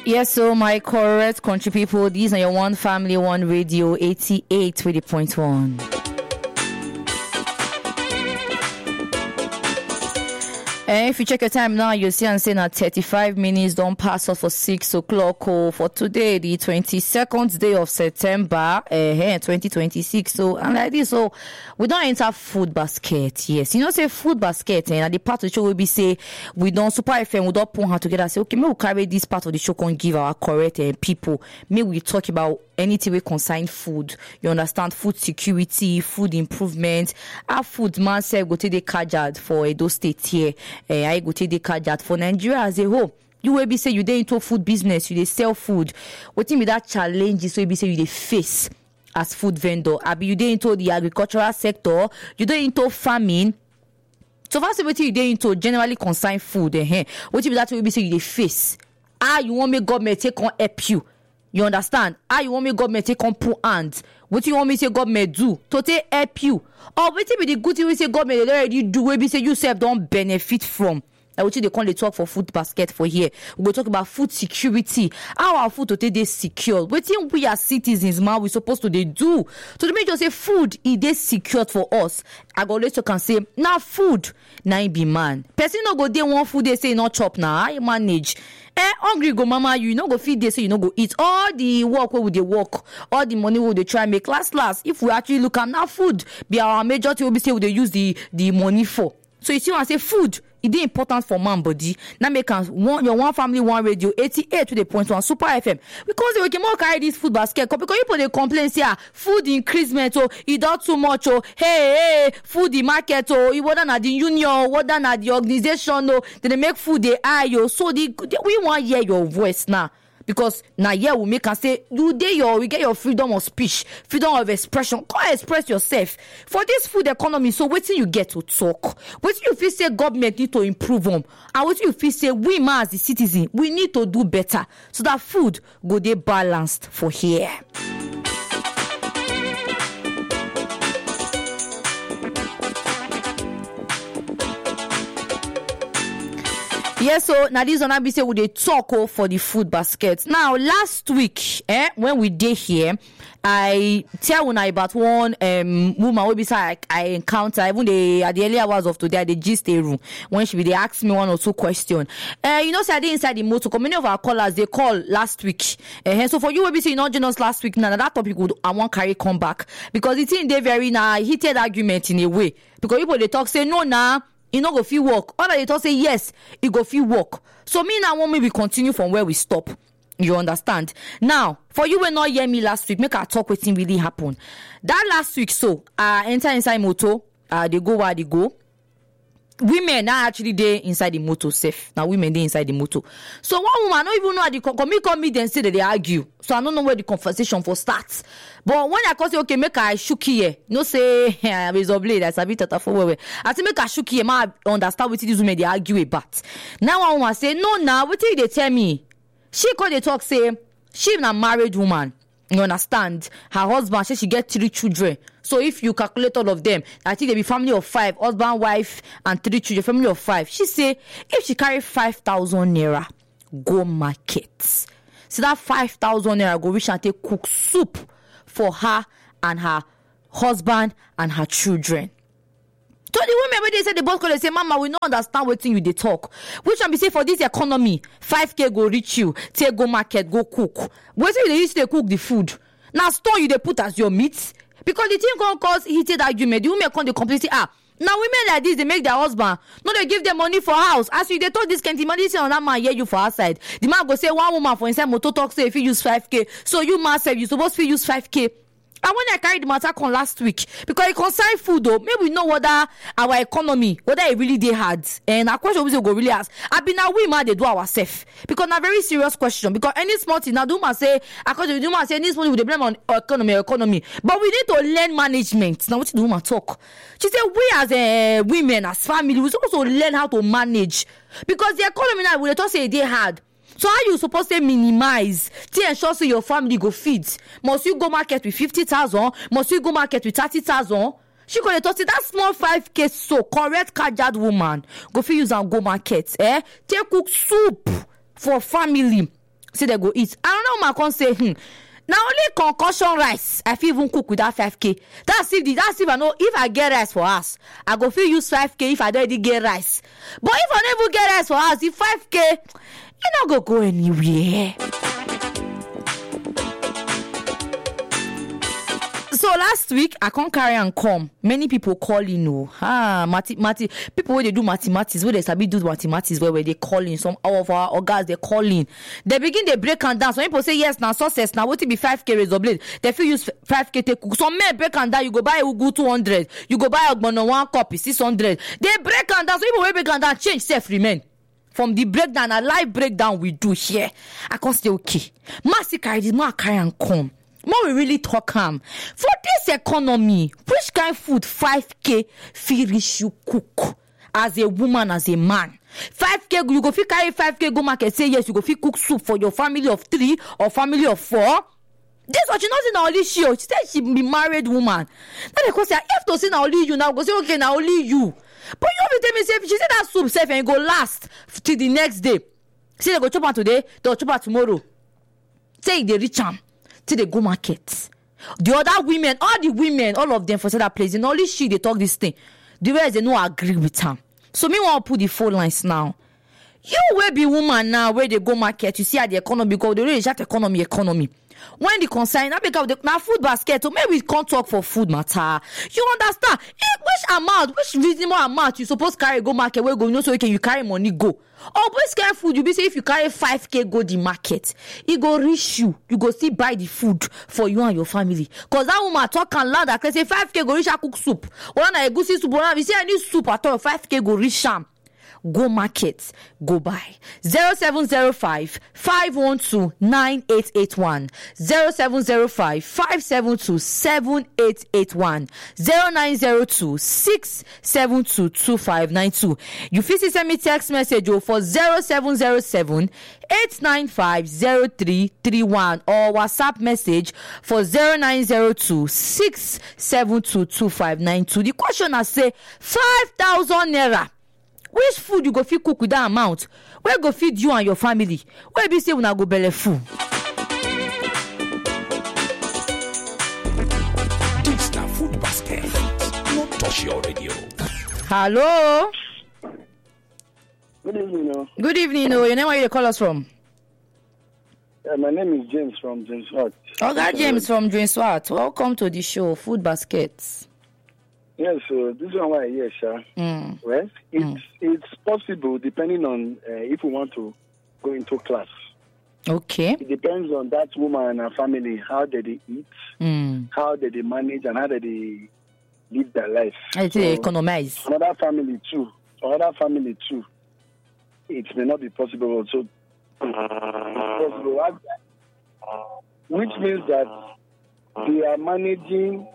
Yes, so my correct country people, these are your One Family, One Radio 88.1. And if you check your time now, you'll see I'm saying that 35 minutes don't pass off for 6 o'clock for today, the 22nd day of September, 2026. So, and like this, so we don't enter food basket. Yes, you know, say food basket, and at the part of the show will be say we don't Super FM, we don't put her together. Say, okay, maybe we'll carry this part of the show and give our correct people. Maybe we talk about anything we consign food. You understand? Food security, food improvement. Our food man said go take the card for Edo State here. I go take the card for Nigeria as a whole. You will be say you dey into food business, you dey sell food. What thing with that challenge so you be say you dey face as food vendor. Abi you dey into the agricultural sector, you dey into farming. So far, what you dey into generally consign food. What be that will be say you dey face? You want me government take on help you? You understand? You want me government take on put hands? What you want me say government do to take help you? Or what be the good thing we say government they already do? We be say you self don't benefit from. What they call the talk for food basket for here. We go talk about food security. How our food to take they secure. What we as citizens, man, we supposed to they do to make sure say food is they secured for us. I go always talk and say now food now it be man. Person no go dey one food they say not chop now. I manage. Hungry go mama you no go feed they say you no go eat all the work where would they work all the money will they try and make last if we actually look at now food be our major thing will be say we they use the money for. So you see when I say food, it is important for man body. Now make your One Family, One Radio 88.1 Super FM. Because we can more carry this food basket. Because people they complain say food increasement it does too much hey food the market it whether na the union whether na the organization then they make food they high so we want hear your voice now. Because now we make us say we get your freedom of speech, freedom of expression. Go express yourself for this food economy. So what you get to talk? What you feel say government need to improve on? And what you feel say we man as the citizen we need to do better so that food go dey balanced for here. Yes, so now this one be say we dey talk for the food basket. Now last week, when we did here, I tell una about one woman wey be say I encounter even at the early hours of today. They gist a room when they ask me one or two questions. You know, say I dey inside the motor. Many of our callers they call last week. So for you, we be say you not join us last week. Now that topic would I want carry come back because it's in the very heated argument in a way because people they talk say no now. You know go feel work. Other they talk say yes, it go feel work. So me now want me we continue from where we stop. You understand? Now, for you when not hear me last week, make our talk with him really happen. That last week, so enter inside motor, they go where they go. Women are actually there inside the motor safe. Now women they inside the motor. So one woman I don't even know how they come meet and say that they argue. So I don't know where the conversation for starts. But when I call say okay, make I shook here. No say I'm a blade. That's a bit of where. I say make I shook here. I understand what these women they argue about. Now one woman say no. Now what did they tell me? She called they talk say she a married woman. You understand? Her husband says she get 3 children. So if you calculate all of them, I think they be family of 5, husband, wife, and 3 children, family of 5. She say if she carry 5,000 naira, go market. So that 5,000 naira go reach and take cook soup for her and her husband and her children. So the women when they say the boss call they say, Mama, we don't understand what thing you they talk. Which one be say for this economy, 5K go reach you, take go market, go cook. What say they used to cook the food? Now store you they put as your meat. Because the thing can cause heated argument. The women come the completely now women like this, they make their husband. No, they give them money for house. As you they talk this kind of money, say on that man hear you for outside. The man go say one woman for inside motor talk say if you use 5K. So you man say you supposed to use 5K. And when I carried the matter on last week, because it concern food though, maybe we know whether our economy, whether it really they had. And our question we go really ask. I be now we man they do ourselves. Because now very serious question. Because any small thing now do man say, according to the man say this money we blame on economy. But we need to learn management. Now what do man talk? She said we as women, as family, we supposed to learn how to manage. Because the economy now we talk say they hard. So how you supposed to minimize to ensure so your family go feed? Must you go market with 50,000? Must you go market with 30,000? She go to say that small 5K so correct carded woman go fit use and go market. Take cook soup for family. say they go eat. Another woman can say, now only concussion rice I fit even cook without 5k. That's if I know if I get rice for us, I go fit use 5k if I don't already get rice. But if I never get rice for us, the 5k, you not go anywhere. So last week I can't carry and come. Many people calling people where they do mathematics, where they sabi do mathematics, where they calling some of our guys they calling. They begin they break and down. Some people say yes now success now what it be 5k razor blade. They feel use 5k take cook. Some men break and down. You go buy ugu 200. You go buy ogbono 1 copy 600. They break and down. So people will break and down change self remain. From the breakdown, a live breakdown we do here. I can't stay okay. Massy carry this more carry and come. More we really talk for this economy, which kind of food 5k feel reach you cook as a woman, as a man? 5k, you go fit carry 5k go market, say yes, you go fit cook soup for your family of 3 or family of 4. This what she knows in only she said she be married woman. Now they go say if to say na only you now go say okay na only you. But you will tell me say she said that soup safe and go last till the next day. Say they go chop am today, they'll chop am tomorrow. Say they reach am. Till they go market. The other women, all of them for that place, and only she they talk this thing. The rest they no agree with her. So me want to put the phone lines now. You will be woman now where they go market. You see how the economy go. They really just economy. When the consign, now because now food basket, so maybe we can't talk for food matter. You understand? Which reasonable amount you supposed carry go market where go, so you carry money go. Or which kind of food you be say if you carry 5k go the market, it go reach you. You go still buy the food for you and your family. Cause that woman talk and loud that say 5k go reach her cook soup. Or na egusi soup, or na say any soup at all 5k go reach am. Go market, go buy. 0705 512 9881 0705 572 7881 0902 672 2592. You fit send me text message for 0707 895 0331 or WhatsApp message for 0902 672 2592. The question I say 5,000 naira. Which food you go fit cook with that amount? Where go feed you and your family? Where be say una go belle full? This na food basket. No touch your radio. Hello. Good evening. Good evening. Your name, where you call us from? My name is James from James Swart. Okay, James from James Swart. Welcome to the show, Food Baskets. Yes, so this is why yes, sir. Well, it's possible depending on if we want to go into class. Okay. It depends on that woman and her family, how they eat, how they manage, and how they live their life. I say economize. Another family too, it may not be possible. So, possible, which means that they are managing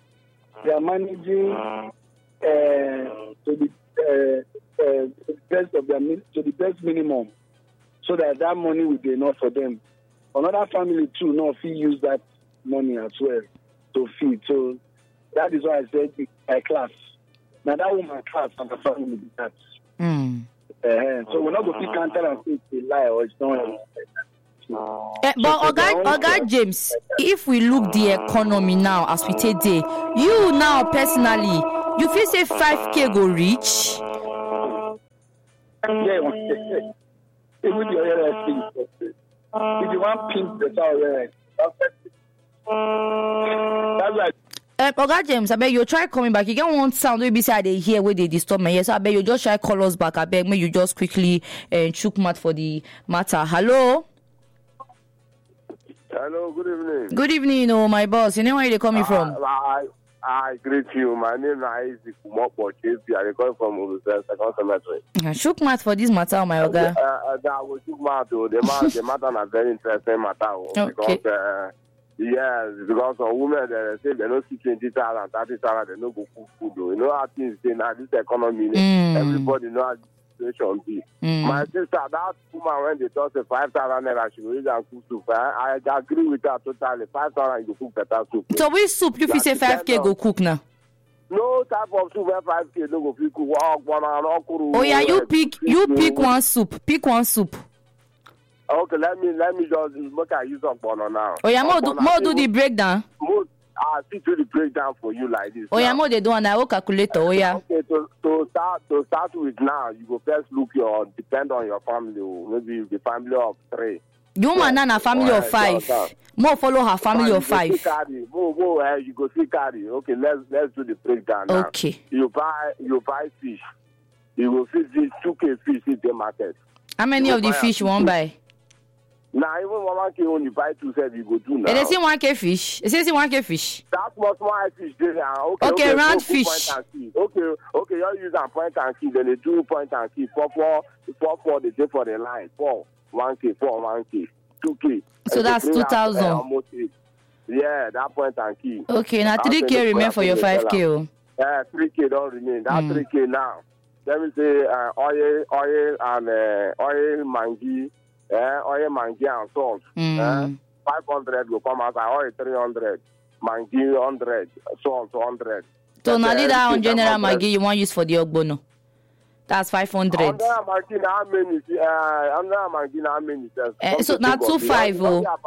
to the best of their to the best minimum, so that money will be enough for them. Another family too, if you use that money as well to feed. So that is why I said by class. Now that woman class and the family be that. So we're not going to counter and say it's a lie or it's not. But Oga James, if we look the economy now as we take day, you now personally, you feel say 5k go reach? Yeah, even the other thing. If you want pink, that's right. Oga James, I bet you try coming back. You get one sound we be say they hear where they disturb me. Yes, I bet you just try call us back. I beg me you just quickly chook mat for the matter. Hello. Hello, good evening. Good evening, my boss. You know where they coming from? I greet you. My name is Isaac Mopo JP. I call from Ulusel, second semester. Shook mat for this matter, my Oga. That was shook mat. The matter is very interesting matter. Okay. Because some women they say they don't see 20,000, 30,000, they don't go cook food. You know how things say now, this economy, everybody know how the situation be. My sister, that woman, when they talk say 5,000 naira, she will and cook soup. I agree with her totally. 5,000, you cook better soup. So which soup you say 5k go cook now? No type of soup where 5k no go cook. Oh yeah, you pick one soup. Pick one soup. Okay, let me just look at you some corner now. Oh yeah, more do the breakdown. I'll do the breakdown for you like this. Oh yeah, more they do on our calculator. Oh yeah. Okay, to start with now, you go first depend on your family. Maybe the family of 3. The woman and a family of 5. More follow her family of 5. You go see carry. Okay, let's do the breakdown now. Okay. You buy fish. You will fish 2K fish in the market. How many of the fish you want buy? Now, even 1K when you buy 2 sets, you go do now. And they say 1K fish. They say 1K fish. That's small fish there. Okay, round fish. Okay, you use a point and key. Then they do point and key. 4, they say for the line. 4, 1K, 2K. So that's 2,000. Almost 8. Yeah, that point and key. Okay, now 3K remain for your 5K. 3K don't remain. That 3K now. Let me say oil and oil mangi. Oil mangi and salt. 500 will come out. Oil 300. Mangi 100. Salt 100. So now that on general mangi you want use for the ogbono. That's 500. Under mangi how many? So now 2.5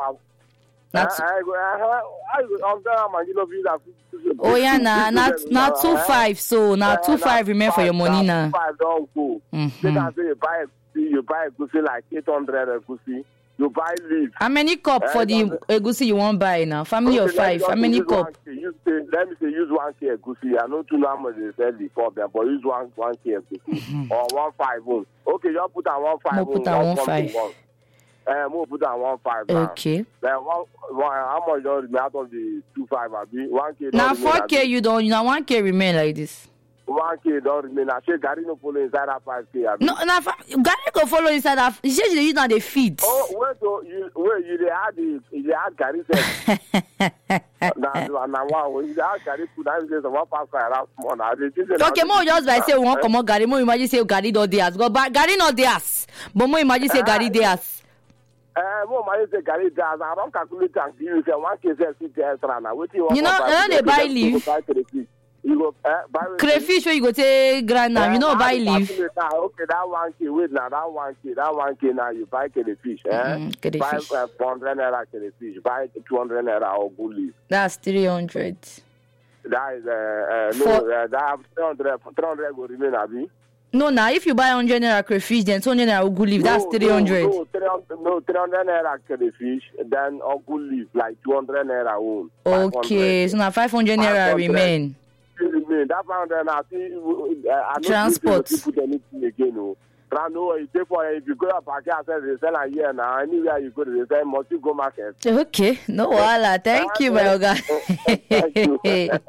oh yeah, now 2.5. So now 2.5 remain for your money now. 5 don't go. You buy egusi like 800 egusi. You buy leaf. How many cup for the egusi you want buy now? Family of 5. How many cup? Let me say use 1K egusi. I know too how much they sell the cup there, but use 1K egusi or 1.5. Okay, you put on 1.5. More put on 1.5. More put on 1.5. Okay. Then how much don't remain out of the 2.5? Abi 1K. Now 4K you don't. Now 1K remain like this. 1K don't remain. I say Gary no follow inside that 5K. Abi. No, now Gary go follow inside that. He says you now they feed. Oh, you they add Gary said. Now wow, you add Gary food. I say one pass around small. Okay, more just by say one come on Gary. More imagine say Gary not theirs. But Gary not theirs. But more imagine say Gary theirs. More money say Gary theirs. I don't calculate and give you say 1K say 50 extra now. You know they buy leaf. You go buy crayfish where you go take grand now. You know buy leaf. Okay, that 1K. Wait now, that 1K now you buy crayfish. Crayfish. Buy 100 naira crayfish. Buy 200 naira or good leaf. That's 300. That is that 300 will remain abi. No, now if you buy 100 naira crayfish, then 200 naira good leaf. That's 300. No, 300 naira crayfish, then good leaf like 200 naira own. Okay, so now 500 naira remain. That 500 I see. Transport. Put anything again. No, you pay for it. If you go to market, I said they sell a year now. Anywhere you go, they sell must you go market. Okay, no wala. Thank you, my oga. Thank you.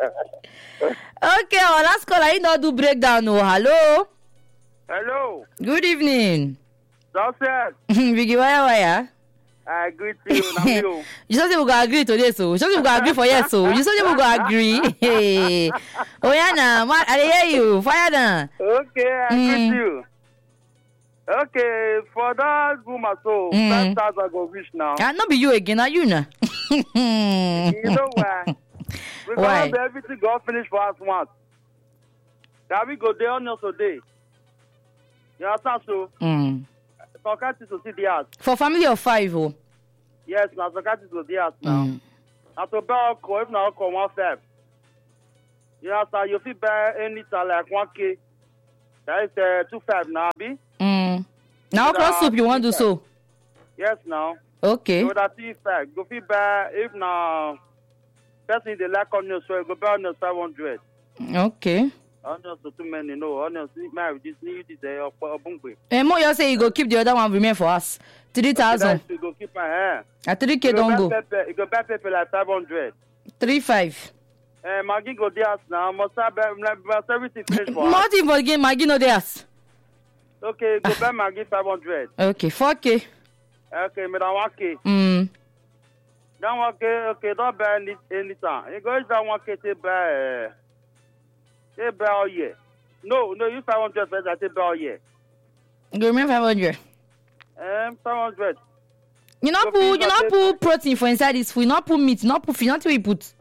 Okay, our last call. I not do breakdown. Oh, hello. Hello. Good evening. Doctor. Biggie, why? I agree to you. Now you said we go agree today, so you said we go agree for yes, so you said we go agree. Hey, oh yeah, now I hear you. Fire now. Okay, I agree to you. Okay, for that woman, so 5,000 go reach now. Not be you again, are you now? You know why? Because everything got finished for us once. That we go there on us today. You understand so? Socrates to see the house. For family of 5, oh. Yes, now Socrates to the house now. Now to buy a if now come 1.5. You understand? You feel buy anything like 1K. That is 2.5 now, be? Now cross soup you want to do so? Yes, now. Okay. So that is fact. Go feel buy if now person they like onions, so go buy onions 500. Okay. Onions to too many, no. Onions marry this need this bungwe. And more you say you go keep the other one remain for us. 3,000. You go keep my hair. At 3K don't go. You go buy paper like 500. 3.5. Maggie go there now. Must have everything finished for us. Not even again, Maggie no theirs. Okay, go buy Maggie 500. Okay, 4K. Okay, me that 1K. That 1K, okay, don't buy anything. You go use that 1K to buy. They buy all year. No, you 500 first. I say buy all year. You remember 500. 500. You not put protein for inside this food. You not put meat. You not put fish. Not what you put.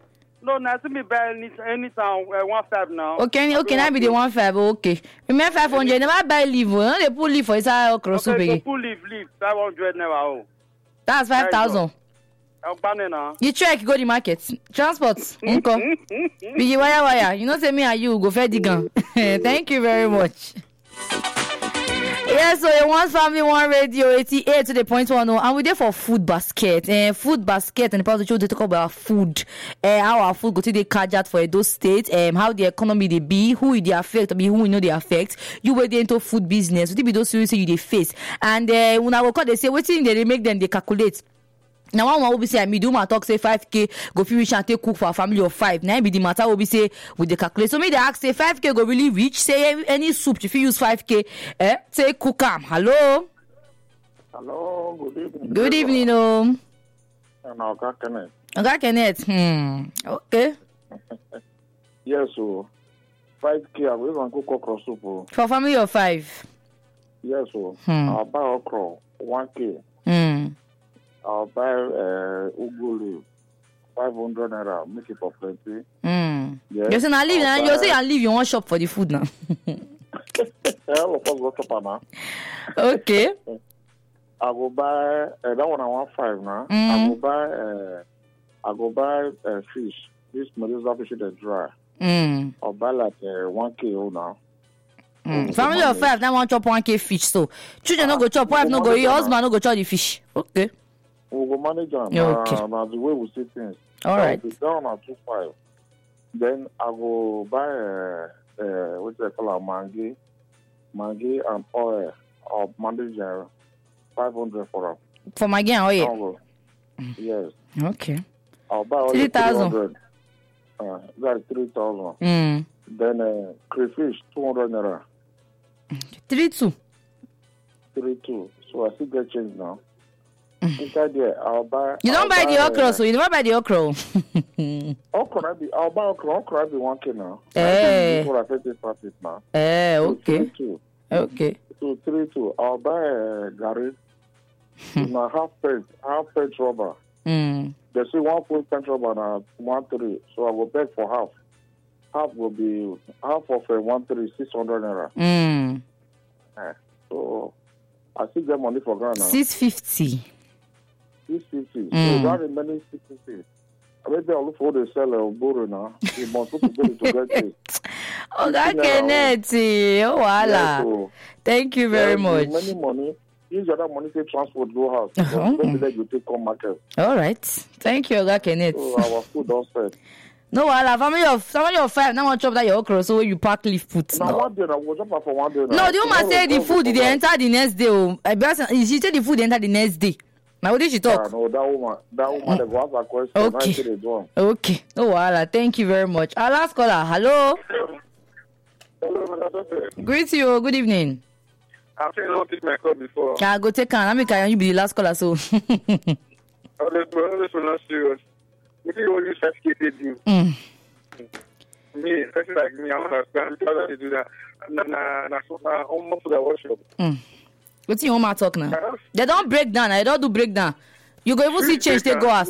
No, now see me buy anytime 1.5 now. Okay, now be the 1.5. Okay. Remember 500. Never buy leaf. They put leaf for inside okra soup again. Okay, so put leaf 500 never. That's 5,000. You check, go the market. Transport. Okay. Biggie wire. You know, say me and you go fair the gun. Thank you very much. Yes, so it One Family, One Radio, 88 to the point 1. And we're there for food basket. Food basket, and the part of the show, they talk about food. How our food go to the carjat for those states. How the economy they be, who they affect, who we know they affect. You were there into food business. What be those seriously you they face? And when I work out, they say, what thing they make them, they calculate. Now one will be say me do my talk say 5k go fit reach and take cook for a family of 5. Now be the matter will be say with the calculate. So me they ask say 5k go really reach. Say any soup if you use 5k, say cook am. Hello. Hello. Good evening. Good evening. And Oga Kenneth. Oga Kenneth. Okay. Yes, so 5k I will even cook okra soup. For family of 5. Yes, so I'll buy okra 1k. I'll buy ugulu 500 naira, make it for plenty. Yes. You say I leave now. You say I leave. You want shop for the food now. Okay. I go buy that one. I want 5 now. I go buy fish. This Medusa fish they dry. I'll buy like 1k now. Family of 5 now want chop 1k fish. So children no go chop, wife no go eat, husband no go chop the fish. Okay. We will manage them. Okay. The way we see things. All right. Down at 2.5. Then I will buy what they call a mangi and oil or manage 500 for them. For Maggi and oil. Yes. Okay. I'll buy oil 3,000. That's 3,000. Then crayfish 200 naira. 3,200. 3,200. So I still get change now. Inside there, I'll buy. You don't buy the okra, so you never buy the okra. Okra, I'll buy okra. Okra be 1k now. Eh. Before I take this profit now. Okay. So Okay. So 3,200. I'll buy Gary. Now half page rubber. They say 1 full page rubber now 1.3. So I will beg for half. Half will be half of 1.3 600 naira. So I still get money for ground now. 650. 650. So that remaining 650. I bet they'll look for the seller of borrow now. You must put together to get it. Oga Kenneth. Oh, voila. So, thank you very much. Many money. Use other money to transport go house. Then you take come market. All right. Thank you, Oga Kenneth. So our food don't sell. No, family of 5. Now want chop that your okra, so you pack leaf put. Now 1 day, I will jump for 1 day. No, the woman say the food they enter the next day. She said the food enter the next day. Now what did she talk? No, that woman they go ask a question. Okay. No, voila. Thank you very much. Our last caller. Hello. Greet you. Good evening. I've seen not take my call before. Yeah, go take an. You be the last caller, so. Always not serious. If you only 5k they do. Me, person like me, I understand because they do that. Na almost for the workshop. What you want to talk now? They don't break down. I don't do breakdown. You go even see change. They go ask.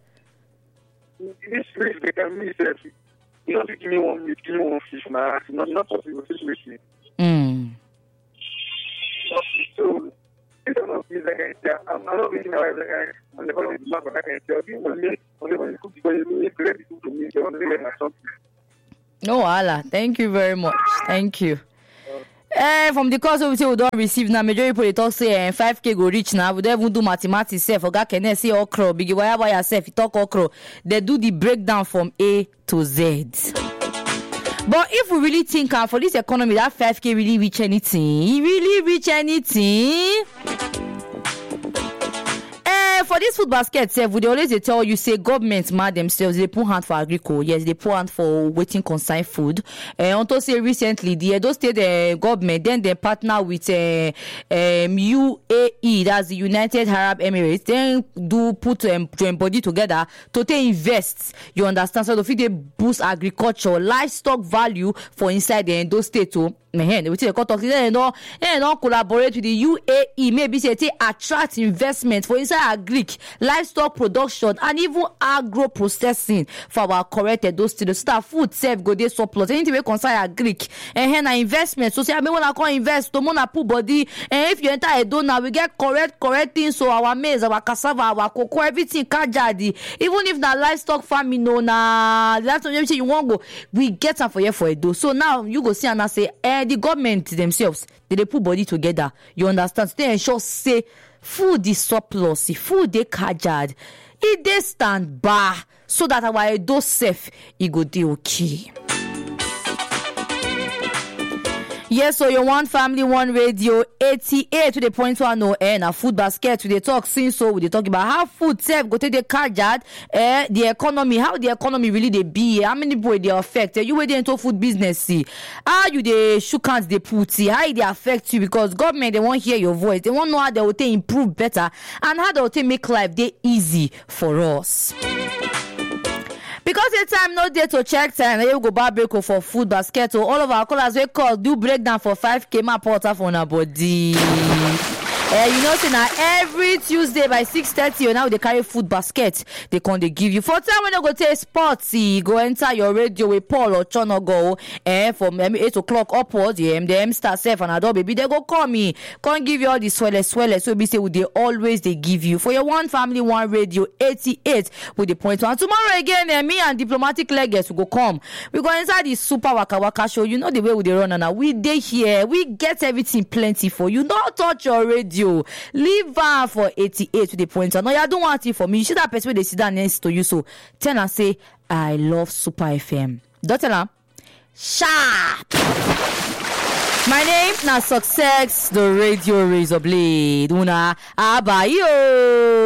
This fish they can me say, you don't give me one meat, give me one fish. Nah, not possible. Fish with me. So. I'm not making my wife like I'm not going to do what I can tell you. Only when you cook to me, no, Allah. Thank you very much. Thank you. From the course we say we don't receive now, majority people they talk say 5k go reach now. We don't even do mathematics. Say for God can say okra, big whatever yourself, you talk okra. They do the breakdown from A to Z. But if we really think for this economy, that 5k really reach anything? Really reach anything? For this food basket, would they always tell you say government mad themselves, they put hand for agriculture. Yes, they put hand for waiting concern food. Also say recently the Edo State government then they partner with UAE, that's the United Arab Emirates. Then do put body together to invest. You understand? So if they boost agriculture, livestock value for inside the Edo State too. they will talk. They don't collaborate with the UAE. Maybe say they attract investment for inside agric, livestock production, and even agro processing for our corrected those students. So that food serve go dey surplus. Anything we concern agric and investment. So say I mean when I can invest, to money put body. And if you enter a donor, we get correct things. So our maize, our cassava, our cocoa, everything kajadi. Even if na livestock farming, no na that's everything you want go, we get some for you for a do. So now you go see and I say, the government themselves, they put body together. You understand? So they ensure say food is surplus, food they kajad, it they stand by so that our Edo safe, it go dey okay. Yes, so you want family one radio 88 to the point 101 a food basket to the talk since so we dey talk about how food serve go take the kajad the economy, how the economy really they be, how many people they affect you wey dey into food business, see how you dey shook hands they put, see how they affect you, because government they want hear your voice, they want know how they will take improve better and how they will take make life dey easy for us. Because the time no day to check time, you go buy break for food basket. So all of our callers we call do breakdown for 5K my porter for our body. You know, see now every Tuesday by 6:30, you now they carry food basket. They can they give you for time when you go take sports. Go enter your radio with Paul or Chono go. From 8 o'clock upwards, the start safe and adult baby they go call me. Can't give you all the swell. So be say would they always they give you for your one family one radio 88 with the point one. Tomorrow again, me and diplomatic legacy will go come. We go inside the super waka waka show. You know the way we they run and now we they here. We get everything plenty for you. Don't touch your radio. Leave for 88 to the point. No, you don't want it for me. You see that person they sit down next to you. So tell her say I love Super FM. Don't tell her. Sharp. My name na Success, the radio razor blade. Una abayo.